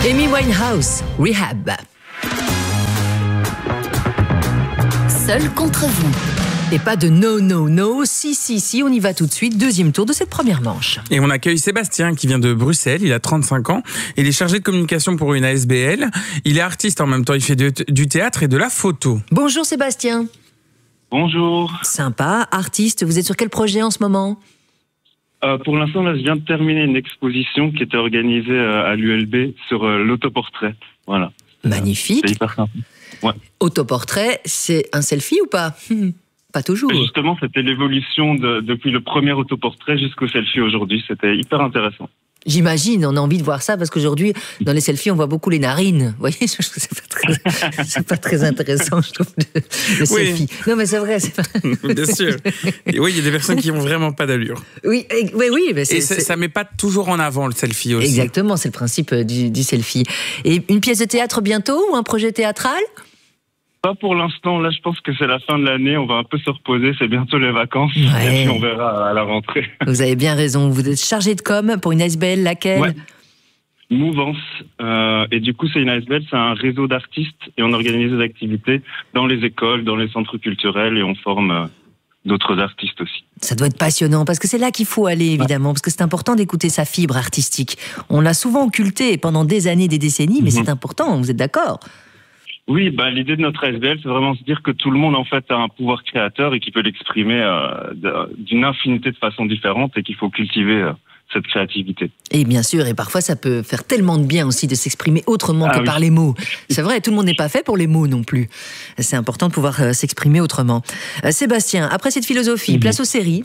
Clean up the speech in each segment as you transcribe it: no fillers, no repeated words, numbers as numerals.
Amy Winehouse, Rehab. Seul contre vous. Et pas de no, no, no. Si, on y va tout de suite. Deuxième tour de cette première manche. Et on accueille Sébastien qui vient de Bruxelles, il a 35 ans. Il est chargé de communication pour une ASBL. Il est artiste en même temps, il fait du théâtre et de la photo. Bonjour Sébastien. Bonjour. Sympa, artiste. Vous êtes sur quel projet en ce moment ? Pour l'instant, là, je viens de terminer une exposition qui était organisée à l'ULB sur l'autoportrait. Voilà. Magnifique. C'est hyper sympa. Ouais. Autoportrait, c'est un selfie ou pas ? Pas toujours. Justement, c'était l'évolution depuis le premier autoportrait jusqu'au selfie aujourd'hui. C'était hyper intéressant. J'imagine, on a envie de voir ça parce qu'aujourd'hui, dans les selfies, on voit beaucoup les narines. Vous voyez, je trouve que c'est pas très intéressant, je trouve, le selfie. Non, mais c'est vrai. C'est pas... Bien sûr. Et oui, il y a des personnes qui ont vraiment pas d'allure. Oui. Mais ça met pas toujours en avant le selfie aussi. Exactement, c'est le principe du selfie. Et une pièce de théâtre bientôt ou un projet théâtral ? Pas pour l'instant. Là, je pense que c'est la fin de l'année. On va un peu se reposer. C'est bientôt les vacances. Ouais. Et puis on verra à la rentrée. Vous avez bien raison. Vous êtes chargé de com pour une ASBL, laquelle ? Ouais. Mouvance. Et du coup, c'est une ASBL, c'est un réseau d'artistes. Et on organise des activités dans les écoles, dans les centres culturels. Et on forme d'autres artistes aussi. Ça doit être passionnant, parce que c'est là qu'il faut aller, évidemment, parce que c'est important d'écouter sa fibre artistique. On l'a souvent occultée pendant des années, des décennies, mais c'est important, vous êtes d'accord ? Oui, l'idée de notre ASBL, c'est vraiment se dire que tout le monde, en fait, a un pouvoir créateur et qu'il peut l'exprimer d'une infinité de façons différentes et qu'il faut cultiver cette créativité. Et bien sûr, et parfois ça peut faire tellement de bien aussi de s'exprimer autrement que par les mots. C'est vrai, tout le monde n'est pas fait pour les mots non plus. C'est important de pouvoir s'exprimer autrement. Sébastien, après cette philosophie, place aux séries.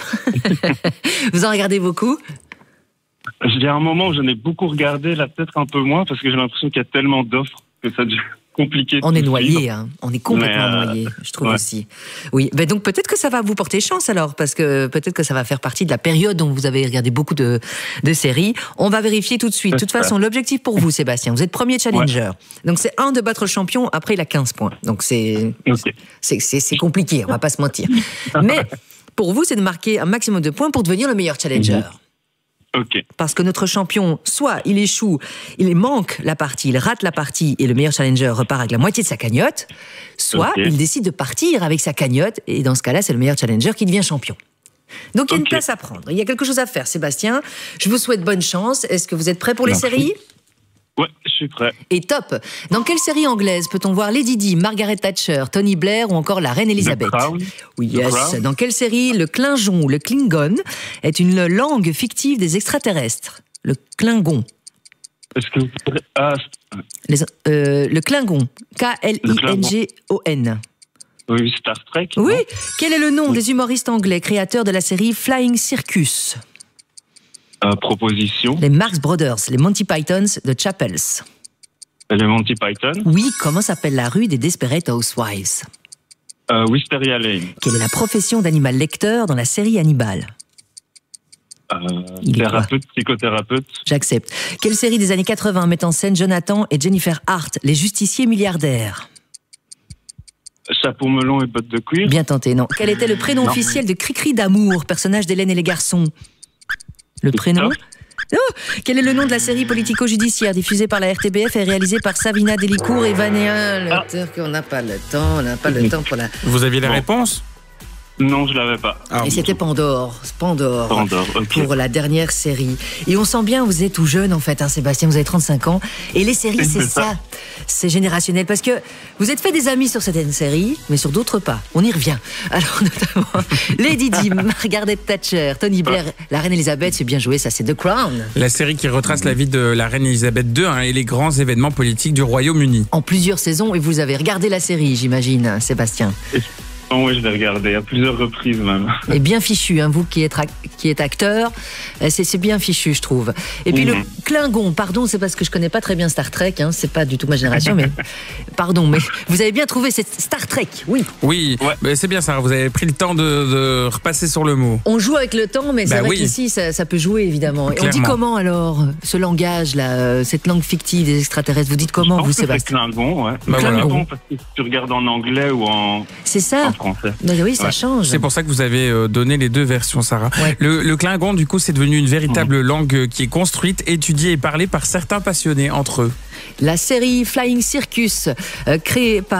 Vous en regardez beaucoup ? Il y a un moment où j'en ai beaucoup regardé, là peut-être un peu moins, parce que j'ai l'impression qu'il y a tellement d'offres que ça devient compliqué. On est noyé, hein. On est complètement noyé, je trouve aussi. Oui, donc peut-être que ça va vous porter chance alors, parce que peut-être que ça va faire partie de la période dont vous avez regardé beaucoup de séries. On va vérifier tout de suite. De toute façon, l'objectif pour vous, Sébastien, vous êtes premier challenger. Ouais. Donc c'est de battre le champion, après il a 15 points. Donc c'est compliqué, on va pas se mentir. Mais pour vous, c'est de marquer un maximum de points pour devenir le meilleur challenger. Okay. Parce que notre champion, soit il échoue, il manque la partie, il rate la partie et le meilleur challenger repart avec la moitié de sa cagnotte, soit il décide de partir avec sa cagnotte et dans ce cas-là, c'est le meilleur challenger qui devient champion. Donc il y a une place à prendre, il y a quelque chose à faire. Sébastien, je vous souhaite bonne chance. Est-ce que vous êtes prêt pour les séries ? Ouais, je suis prêt. Et top. Dans quelle série anglaise peut-on voir Lady Di, Margaret Thatcher, Tony Blair ou encore la reine Elisabeth ? Oui, yes. Dans quelle série le Klingon ou le Klingon est une langue fictive des extraterrestres ? Le Klingon. Est-ce que vous pourrez... le Klingon. Klingon. Oui, Star Trek. Oui. Quel est le nom des humoristes anglais créateurs de la série Flying Circus ? Proposition. Les Marx Brothers, les Monty Pythons de Chapels. Les Monty Python. Oui, comment s'appelle la rue des Desperate Housewives ? Wisteria Lane. Quelle est la profession d'animal lecteur dans la série Hannibal ? Thérapeute, psychothérapeute. J'accepte. Quelle série des années 80 met en scène Jonathan et Jennifer Hart, les justiciers milliardaires ? Chapeau melon et bottes de cuir. Bien tenté, non. Quel était le prénom officiel de Cricri d'Amour, personnage d'Hélène et les garçons ? Le prénom ? Oh, quel est le nom de la série politico-judiciaire diffusée par la RTBF et réalisée par Savina Delicourt et Vanéa l'auteur qu'on n'a pas le temps, pour la... Vous aviez la réponse ? Non, je l'avais pas. Et c'était Pandore, okay. Pour la dernière série. Et on sent bien, vous êtes tout jeune en fait, hein, Sébastien, vous avez 35 ans. Et les séries, c'est ça. C'est générationnel parce que vous êtes fait des amis sur certaines séries, mais sur d'autres pas. On y revient. Alors notamment Lady Di, Margaret Thatcher, Tony Blair, la reine Elisabeth, c'est bien joué, ça c'est The Crown. La série qui retrace la vie de la reine Elisabeth II et les grands événements politiques du Royaume-Uni. En plusieurs saisons, et vous avez regardé la série, j'imagine, Sébastien. Oh oui, je l'ai regardé à plusieurs reprises même. Et bien fichu, hein, vous qui êtes acteur, c'est bien fichu, je trouve. Et puis le Klingon, pardon, c'est parce que je connais pas très bien Star Trek, hein, c'est pas du tout ma génération, mais pardon, mais vous avez bien trouvé cette Star Trek, oui. Oui, mais c'est bien ça, vous avez pris le temps de repasser sur le mot. On joue avec le temps, mais c'est vrai qu'ici, ça peut jouer évidemment. Et on dit comment alors, ce langage-là, cette langue fictive des extraterrestres, vous dites comment, vous, Sébastien ? C'est Klingon, ouais. Klingon, parce que si tu regardes en anglais ou en... C'est ça. Français. Mais oui, ça change. C'est pour ça que vous avez donné les deux versions, Sarah. Ouais. Le Klingon, du coup, c'est devenu une véritable langue qui est construite, étudiée et parlée par certains passionnés entre eux. La série Flying Circus, créée par